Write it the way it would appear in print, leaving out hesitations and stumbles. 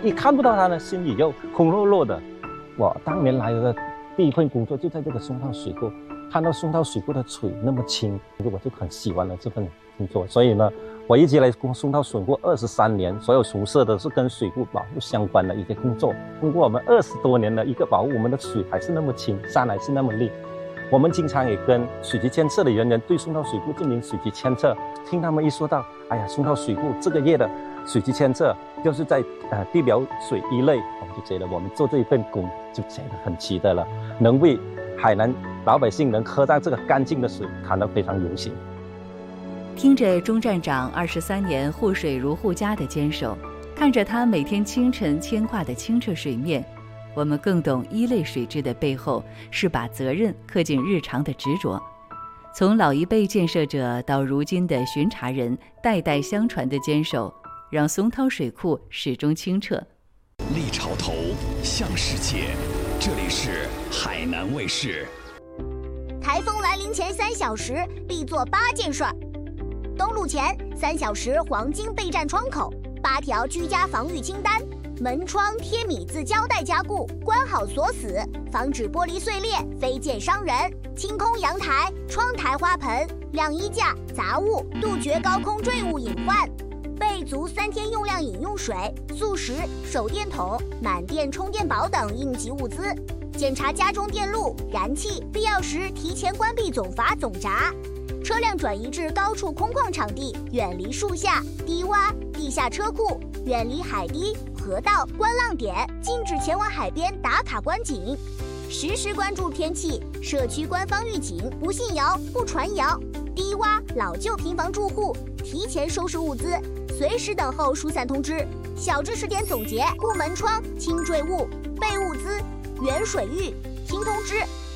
一看不到它呢，心里又空落落的。我当年来的第一份工作就在这个松涛水库，看到松涛水库的水那么清，我就很喜欢了这份工作。所以呢，我一直来松涛水库23年，所有从事的是跟水库保护相关的一些工作。通过我们20多年的一个保护，我们的水还是那么清，山还是那么绿。我们经常也跟水局监测的人员对松涛水库进行水局监测，听他们一说到，哎呀，松涛水库这个月的水局监测就是在地表水一类，我们就觉得我们做这一份工就觉得很期待了，能为海南老百姓能喝到这个干净的水，感到非常荣幸。 听着钟站长23年护水如护家的坚守，看着他每天清晨牵挂的清澈水面，我们更懂一类水质的背后是把责任刻进日常的执着。从老一辈建设者到如今的巡查人，代代相传的坚守，让松涛水库始终清澈。 立潮头向世界，这里是海南卫视。 台风来临前3小时必做8件事儿。登陆前3小时黄金备战窗口，8条居家防御清单。门窗贴米字胶带加固，关好锁死，防止玻璃碎裂、飞溅伤人。清空阳台、窗台花盆，晾衣架、杂物，杜绝高空坠物隐患。备足3天用量饮用水、速食、手电筒、满电充电宝等应急物资。检查家中电路、燃气，必要时提前关闭总阀总闸。车辆转移至高处空旷场地，远离树下、低洼、地下车库，远离海堤、河道、观浪点，禁止前往海边打卡观景。实时关注天气，社区官方预警，不信谣、不传谣。低洼、老旧平房住户提前收拾物资，随时等候疏散通知。小知识点总结：护门窗、清坠物、备物资、远水域。听通知，